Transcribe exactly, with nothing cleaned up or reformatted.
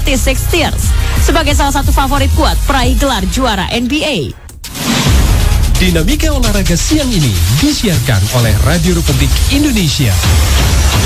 seventy-six ers sebagai salah satu favorit kuat peraih gelar juara N B A. Dinamika olahraga siang ini disiarkan oleh Radio Rupetik Indonesia.